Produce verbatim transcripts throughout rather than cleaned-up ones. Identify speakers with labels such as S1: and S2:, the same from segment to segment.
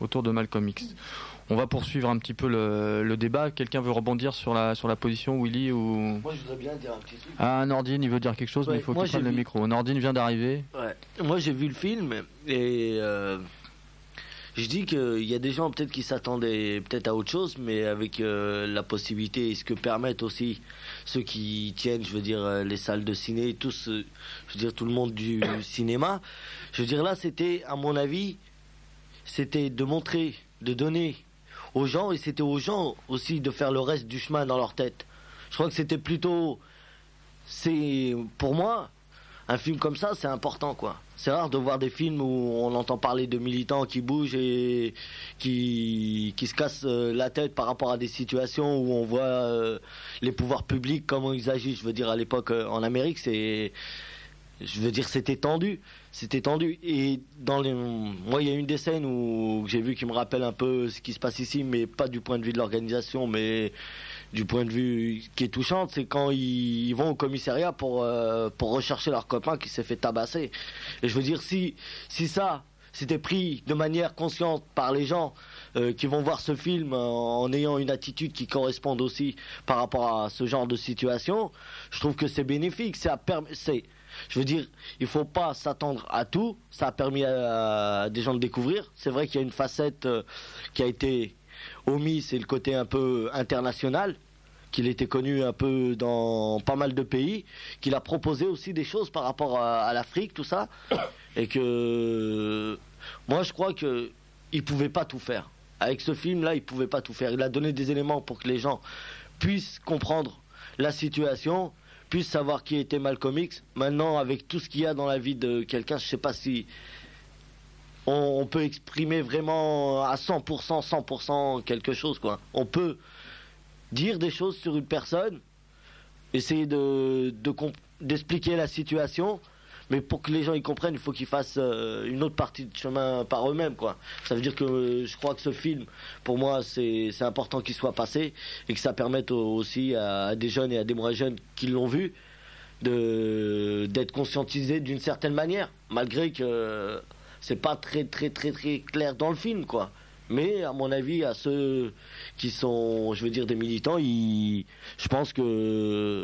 S1: autour de Malcolm X. On va poursuivre un petit peu le, le débat. Quelqu'un veut rebondir sur la, sur la position, Willy ou...
S2: Moi, je voudrais bien dire un petit truc.
S1: Ah, Nordine, il veut dire quelque chose, ouais, mais il faut qu'il prenne le micro. Nordine vient d'arriver.
S2: Ouais. Moi, j'ai vu le film et euh, je dis qu'il y a des gens peut-être qui s'attendaient peut-être à autre chose, mais avec euh, la possibilité et ce que permettent aussi ceux qui tiennent, je veux dire, les salles de ciné, tous, je veux dire, tout le monde du cinéma. Je veux dire, là, c'était, à mon avis, c'était de montrer, de donner aux gens, et c'était aux gens aussi de faire le reste du chemin dans leur tête. Je crois que c'était plutôt, c'est pour moi, un film comme ça, c'est important, quoi. C'est rare de voir des films où on entend parler de militants qui bougent et qui, qui se cassent la tête par rapport à des situations où on voit euh, les pouvoirs publics, comment ils agissent. Je veux dire, à l'époque, en Amérique, c'est... Je veux dire, c'était tendu, c'était tendu. Et dans les, moi, il y a une des scènes où j'ai vu qui me rappelle un peu ce qui se passe ici, mais pas du point de vue de l'organisation, mais du point de vue qui est touchante, c'est quand ils, ils vont au commissariat pour euh, pour rechercher leur copain qui s'est fait tabasser. Et je veux dire, si si ça c'était pris de manière consciente par les gens euh, qui vont voir ce film en, en ayant une attitude qui corresponde aussi par rapport à ce genre de situation, je trouve que c'est bénéfique. Ça permet, c'est Je veux dire, il faut pas s'attendre à tout. Ça a permis à, à des gens de découvrir. C'est vrai qu'il y a une facette euh, qui a été omise, c'est le côté un peu international, qu'il était connu un peu dans pas mal de pays, qu'il a proposé aussi des choses par rapport à, à l'Afrique, tout ça. Et que moi, je crois que il pouvait pas tout faire. Avec ce film-là, il pouvait pas tout faire. Il a donné des éléments pour que les gens puissent comprendre la situation, puisse savoir qui était Malcolm X. Maintenant, avec tout ce qu'il y a dans la vie de quelqu'un, je sais pas si on, on peut exprimer vraiment à cent pour cent, cent pour cent quelque chose, quoi. On peut dire des choses sur une personne, essayer de, de d'expliquer la situation, mais pour que les gens y comprennent, il faut qu'ils fassent euh, une autre partie de chemin par eux-mêmes, quoi. Ça veut dire que euh, je crois que ce film, pour moi, c'est, c'est important qu'il soit passé et que ça permette aussi à, à des jeunes et à des moins jeunes qui l'ont vu de, d'être conscientisés d'une certaine manière, malgré que euh, c'est pas très, très, très, très clair dans le film, quoi. Mais à mon avis, à ceux qui sont, je veux dire, des militants, ils, je pense que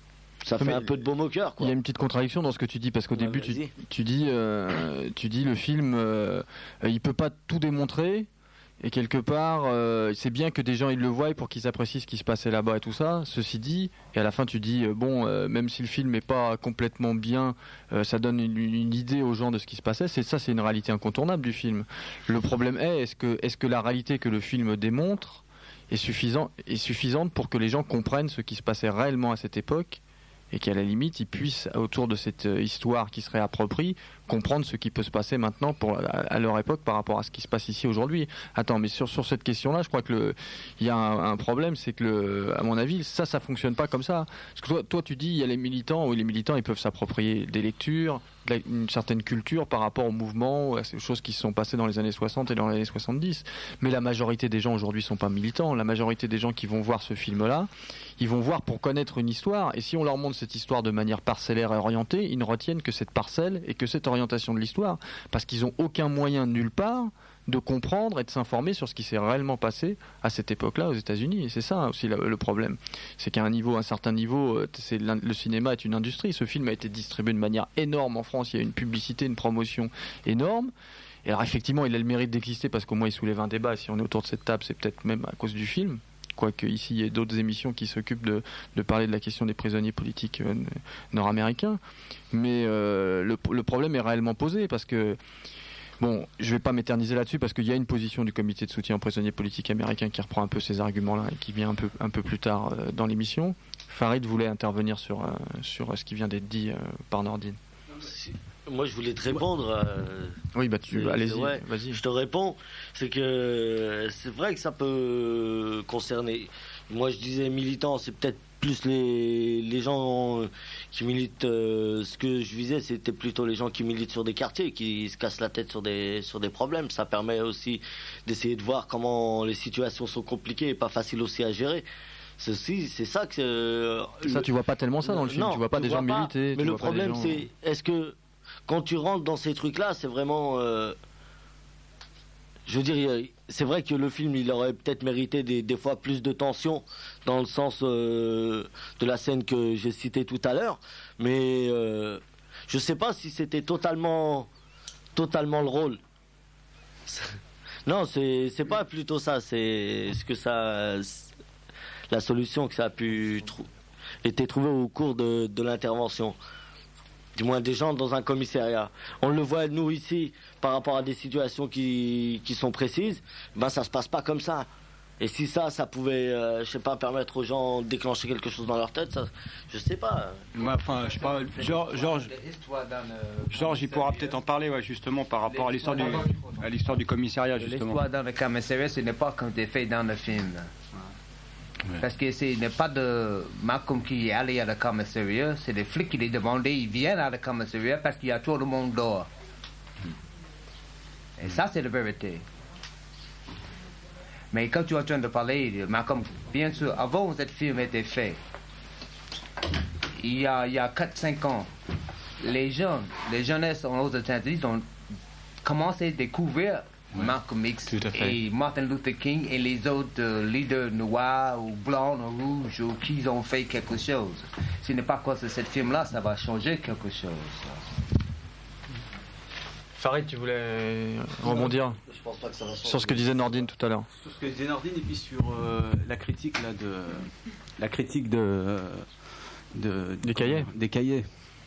S2: ça fait
S1: mais
S2: un peu de baume au cœur, quoi.
S1: Il y a une petite contradiction dans ce que tu dis, parce qu'au
S2: Ouais,
S1: début tu, tu dis euh, tu dis le film euh, il peut pas tout démontrer, et quelque part euh, c'est bien que des gens ils le voient pour qu'ils apprécient ce qui se passait là-bas et tout ça. Ceci dit, et à la fin tu dis euh, bon euh, même si le film est pas complètement bien, euh, ça donne une, une idée aux gens de ce qui se passait. C'est ça, c'est une réalité incontournable du film. Le problème est est-ce que est-ce que la réalité que le film démontre est suffisant est suffisante pour que les gens comprennent ce qui se passait réellement à cette époque, et qu'à la limite ils puissent, autour de cette histoire qui serait approprie, comprendre ce qui peut se passer maintenant pour, à, à leur époque par rapport à ce qui se passe ici aujourd'hui. Attends, mais sur, sur cette question-là, je crois que le, il y a un, un problème, c'est que le, à mon avis, ça, ça fonctionne pas comme ça. Parce que toi, toi tu dis, il y a les militants, où les militants, ils peuvent s'approprier des lectures, une certaine culture par rapport au mouvement, à ces choses qui se sont passées dans les années soixante et dans les années soixante-dix. Mais la majorité des gens aujourd'hui sont pas militants. La majorité des gens qui vont voir ce film-là, ils vont voir pour connaître une histoire. Et si on leur montre cette histoire de manière parcellaire et orientée, ils ne retiennent que cette parcelle et que cette orientation de l'histoire. Parce qu'ils n'ont aucun moyen nulle part de comprendre et de s'informer sur ce qui s'est réellement passé à cette époque-là aux États-Unis. Et c'est ça aussi le, le problème. C'est qu'à un niveau, un certain niveau, c'est, le cinéma est une industrie. Ce film a été distribué de manière énorme en France. Il y a une publicité, une promotion énorme. Et alors effectivement, il a le mérite d'exister parce qu'au moins il soulève un débat. Si on est autour de cette table, c'est peut-être même à cause du film. Quoique ici, il y a d'autres émissions qui s'occupent de, de parler de la question des prisonniers politiques euh, nord-américains. Mais euh, le, le problème est réellement posé parce que bon, je ne vais pas m'éterniser là-dessus parce qu'il y a une position du comité de soutien aux prisonniers politiques américains qui reprend un peu ces arguments-là et qui vient un peu, un peu plus tard euh, dans l'émission. Farid voulait intervenir sur, euh, sur ce qui vient d'être dit euh, par Nordine.
S2: Moi, je voulais te répondre. Euh,
S1: oui, bah tu, allez-y,
S2: vrai,
S1: vas-y.
S2: Je te réponds. C'est que c'est vrai que ça peut concerner. Moi, je disais militants, c'est peut-être plus les, les gens qui militent. Euh, ce que je visais, c'était plutôt les gens qui militent sur des quartiers, qui se cassent la tête sur des, sur des problèmes. Ça permet aussi d'essayer de voir comment les situations sont compliquées et pas faciles aussi à gérer. C'est, aussi, c'est ça que. Euh,
S1: ça,
S2: le,
S1: tu vois pas tellement ça dans le film.
S2: Non,
S1: tu vois pas des gens
S2: pas,
S1: militer.
S2: Mais
S1: tu
S2: le
S1: vois
S2: problème,
S1: gens...
S2: c'est est-ce que quand tu rentres dans ces trucs-là, c'est vraiment. Euh, je veux dire, c'est vrai que le film, il aurait peut-être mérité des, des fois plus de tension dans le sens euh, de la scène que j'ai citée tout à l'heure, mais euh, je sais pas si c'était totalement, totalement le rôle. Non, c'est c'est pas plutôt ça, c'est ce que ça, la solution que ça a pu trou- été trouvée au cours de, de l'intervention. Du moins des gens dans un commissariat. On le voit, nous, ici, par rapport à des situations qui, qui sont précises, ben ça se passe pas comme ça. Et si ça, ça pouvait, euh, je sais pas, permettre aux gens de déclencher quelque chose dans leur tête, ça, je sais pas.
S3: Moi, enfin, je sais pas, Georges, Georges, Georges, il pourra peut-être en parler, ouais, justement, par rapport à l'histoire du, à l'histoire du commissariat, justement.
S4: L'histoire dans le commissariat, ce n'est pas comme des faits dans le film. Ouais. Parce que ce n'est pas de Malcolm qui est allé à le commissariat, c'est les flics qui les demandaient, ils viennent à le commissariat parce qu'il y a tout le monde dehors. Et ça, c'est la vérité. Mais quand tu es en train de parler, Malcolm, bien sûr, avant que ce film ait été fait, il y a, il y a quatre cinq ans, les jeunes, les jeunesses aux États-Unis ont commencé à découvrir ouais, Malcolm X et Martin Luther King et les autres euh, leaders noirs ou blancs ou rouges ou qui ont fait quelque chose. Ce n'est pas quoi ce film-là, ça va changer quelque chose.
S1: Farid, tu voulais rebondir
S2: Je pense pas que ça va
S1: sur ce que disait Nordine tout à l'heure.
S5: Sur ce que disait Nordine et puis sur euh, la critique là de la critique de, de
S1: des cahiers.
S5: Des cahiers.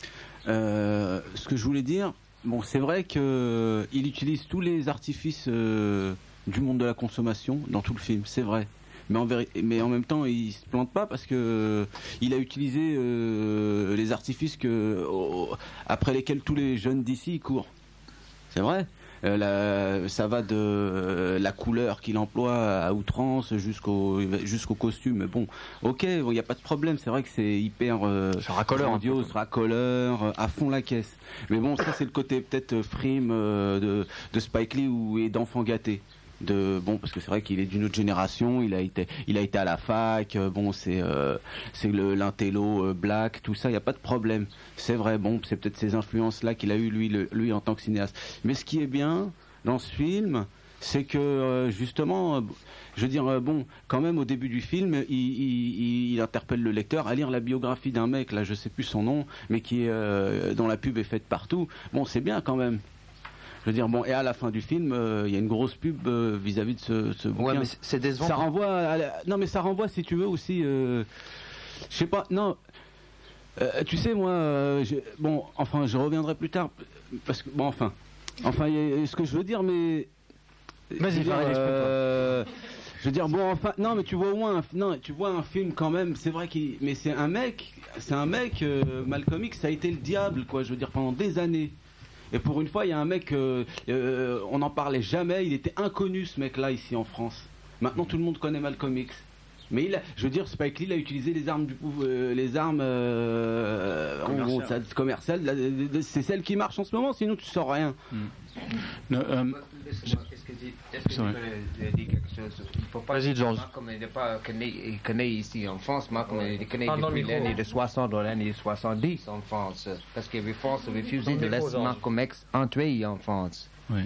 S5: Euh, ce que je voulais dire, bon, c'est vrai que il utilise tous les artifices euh, du monde de la consommation dans tout le film, c'est vrai. Mais en, véri- mais en même temps, il se plante pas parce que euh, il a utilisé euh, les artifices que, oh, après lesquels tous les jeunes d'ici courent. C'est vrai. Euh, la, ça va de euh, la couleur qu'il emploie à outrance jusqu'au jusqu'au costume. Mais bon, ok, il bon, n'y a pas de problème. C'est vrai que c'est hyper euh,
S1: racoleur,
S5: grandiose, racoleur, euh, à fond la caisse. Mais bon, ça c'est le côté peut-être frime euh, de, de Spike Lee ou et d'enfant gâté. De bon parce que c'est vrai qu'il est d'une autre génération, il a été il a été à la fac, euh, bon c'est euh, c'est le l'intello euh, black, tout ça, il y a pas de problème. C'est vrai, bon, c'est peut-être ces influences là qu'il a eu lui le, lui en tant que cinéaste. Mais ce qui est bien dans ce film, c'est que euh, justement euh, je veux dire euh, bon, quand même au début du film, il, il, il interpelle le lecteur à lire la biographie d'un mec là, je sais plus son nom, mais qui est euh, dont la pub est faite partout. Bon, c'est bien quand même. Je veux dire, bon, et à la fin du film, il euh, y a une grosse pub euh, vis-à-vis de ce, ce bouquin.
S1: Ouais, mais c'est décevant.
S5: Ça renvoie à la... Non, mais ça renvoie, si tu veux, aussi... Euh... Je sais pas, non... Euh, tu sais, moi... Euh, bon, enfin, je reviendrai plus tard, parce que... Bon, enfin... Enfin, y a ce que je veux dire, mais...
S1: Vas-y,
S5: dire, euh... Je veux dire, bon, enfin... Non, mais tu vois au moins... Un... Non, tu vois un film, quand même, c'est vrai qu'il... Mais c'est un mec... C'est un mec... Euh, Malcolm X, ça a été le diable, quoi, je veux dire, pendant des années. Et pour une fois, il y a un mec, euh, euh, on n'en parlait jamais, il était inconnu ce mec-là ici en France. Maintenant, tout le monde connaît Malcolm X. Mais il a, je veux dire, Spike Lee il a utilisé les armes du euh, les armes euh, commerciales. En gros, commerciales, là, c'est celles qui marchent en ce moment, sinon tu sors rien.
S3: Mm. No, um,
S4: Est-ce que je peux dire quelque chose? Il faut pas.
S1: Vas-y, Georges.
S4: Malcolm n'est pas connu ici en France. Malcolm est connu depuis l'année de soixante ou l'année de soixante-dix en France. Parce que la France a refusé de laisser Malcolm X entrer en France.
S3: Oui.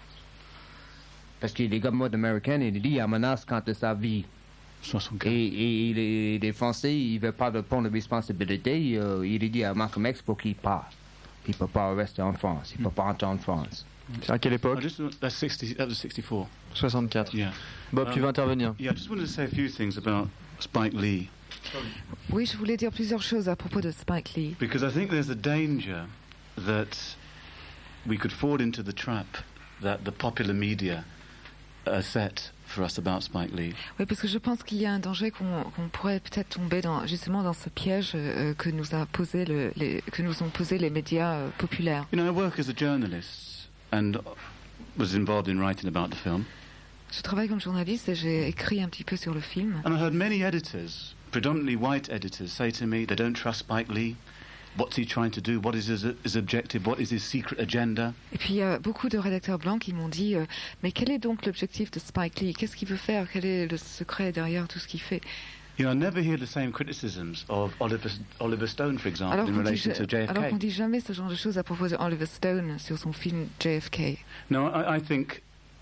S4: Parce que les gouvernements américains, il dit, il menace contre sa vie.
S3: soixante-quatre.
S4: Et, et, et les, les Français, ils ne veulent pas de prendre de responsabilité. Euh, il dit à Malcolm X pour qu'il parte. Il ne peut pas rester en France. Il ne peut pas entrer en France.
S1: C'est à quelle époque?
S3: Oh, just, that's sixty, that was sixty-four.
S1: soixante-quatre.
S3: Yeah.
S1: Bob,
S3: um,
S1: tu veux intervenir?
S3: Yeah, I just wanted to say a few things about Spike Lee.
S6: Oui, je voulais dire plusieurs choses à propos de Spike Lee.
S3: Because I think there's a danger that we could fall into the trap that the popular media uh, set for us about Spike Lee.
S6: Oui, parce que je pense qu'il y a un danger qu'on qu'on pourrait peut-être tomber dans, justement dans ce piège euh, que nous a posé le, les, que nous ont posé les médias euh, populaires.
S3: You know, I work as a journalist and was involved in writing about the film.
S6: Je travaille comme journaliste et j'ai écrit un petit peu sur le film.
S3: And I heard many editors, predominantly white editors, say to me they don't trust Spike Lee. What's he trying to do? What is his, his objective? What is his secret agenda?
S6: Et puis il y a beaucoup de rédacteurs blancs qui m'ont dit euh, mais quel est donc l'objectif de Spike Lee? Qu'est-ce qu'il veut faire? Quel est le secret derrière tout ce qu'il fait?
S3: You know, I never hear the same criticisms of Oliver, Oliver Stone, for example,
S6: alors
S3: in
S6: qu'on dit,
S3: relation to J F K.
S6: alors qu'on dit jamais ce genre de choses à propos de Oliver Stone sur son film J F K.
S3: No, I, I think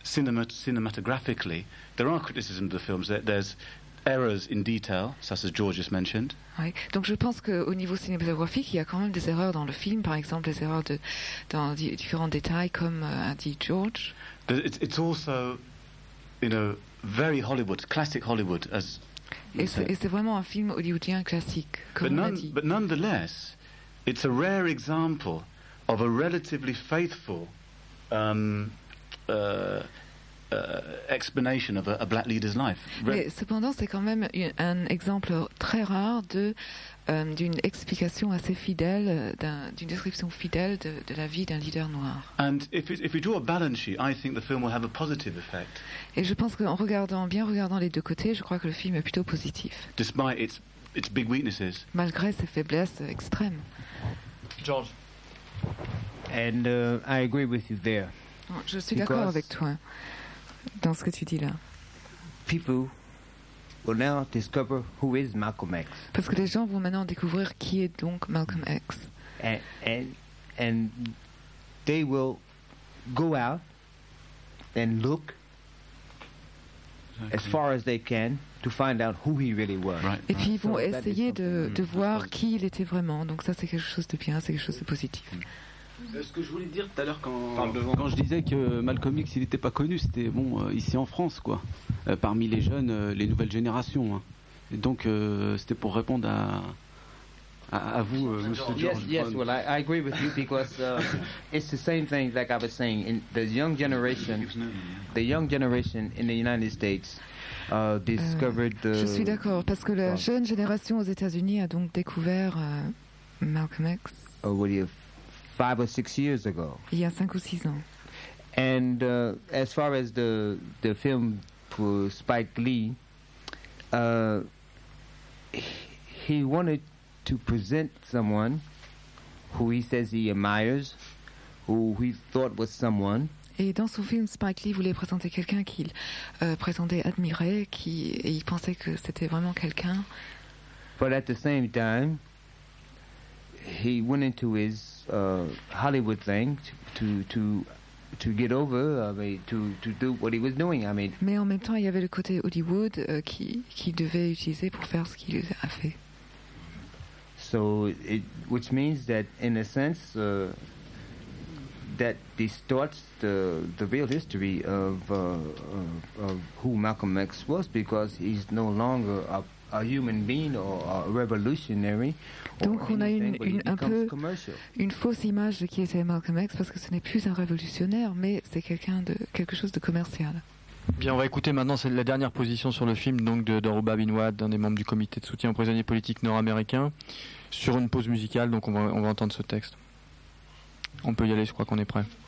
S3: cinemat- cinematographically, there are criticisms of the films. There, there's errors in detail, such as George just mentioned.
S6: Oui. Donc je pense qu'au niveau cinématographique, il y a quand même des erreurs dans le film, par exemple des erreurs de, dans di- différents détails, comme euh, a dit George.
S3: It's, it's also, you know, very Hollywood, classic Hollywood, as
S6: Et c'est, et c'est vraiment un film hollywoodien classique, comme
S3: but,
S6: on l'a
S3: none,
S6: dit.
S3: but nonetheless, it's a rare example of a relatively faithful um, uh, uh, explanation of a, a black leader's life. Re-
S6: Mais cependant, c'est quand même une- un exemple très rare de, euh, d'une explication assez fidèle, d'un- d'une description fidèle de, de la vie d'un leader noir.
S3: and if, it, if we draw a balance sheet, I think the film will have a positive effect,
S6: Et je pense qu'en regardant, bien regardant les deux côtés, je crois que le film est plutôt positif,
S3: despite its its big weaknesses.
S6: malgré ses faiblesses extrêmes.
S1: George.
S4: And uh, I agree with you there.
S6: Je suis
S4: Because-
S6: d'accord avec toi dans ce que tu dis là.
S4: People will now discover who is Malcolm X.
S6: Parce que les gens vont maintenant découvrir qui est donc Malcolm X.
S4: And, and, and they will go out and look as far as they can to find out who he really was.
S3: Right.
S6: Et puis ils vont
S4: So that is
S6: essayer de,
S4: something-
S6: de voir qui il était vraiment. Donc ça c'est quelque chose de bien, c'est quelque chose de positif.
S5: Euh, Ce que je voulais dire tout à l'heure quand, quand je disais que Malcolm X il n'était pas connu, c'était bon euh, ici en France quoi, Euh, parmi les jeunes, euh, les nouvelles générations. Hein. Et donc euh, c'était pour répondre à à, à vous, euh, Monsieur
S4: Yes,
S5: George.
S4: yes. Well, I, I agree with you because uh, it's the same thing. Like I was saying, in the young generation, the young generation in the United States uh, discovered the.
S6: Je suis d'accord parce que la
S4: Wow.
S6: jeune génération aux États-Unis a donc découvert euh, Malcolm X
S4: Uh, what do you, five or six years ago.
S6: il y a cinq ou six ans.
S4: And uh, as far as the the film for Spike Lee, uh, he wanted to present someone who he says he admires, who he thought was someone,
S6: Et dans son film, Spike Lee voulait présenter quelqu'un qu'il euh, présentait, admirait, qui, et il pensait que c'était vraiment quelqu'un.
S4: but at the same time, he went into his uh, Hollywood thing to to to get over. I mean, to to do what he was doing. I mean,
S6: Mais en même temps, il y avait le côté Hollywood euh, qui, qu'il devait utiliser pour faire ce qu'il a fait.
S4: so it which means that in a sense uh, that distorts the the real history of, uh, of of who Malcolm X was, because he's no longer a a human being or a revolutionary. or
S6: Donc on a une-
S4: anything, but he
S6: une- un
S4: becomes
S6: peu-
S4: commercial.
S6: Une fausse image de qui était Malcolm X parce que ce n'est plus un révolutionnaire, mais c'est quelqu'un de quelque chose de commercial.
S1: Bien, on va écouter maintenant c'est la dernière position sur le film donc de Doroba Binouad, un des membres du comité de soutien aux prisonniers politiques nord-américains, sur une pause musicale. Donc on va, on va entendre ce texte. On peut y aller, je crois qu'on est prêt.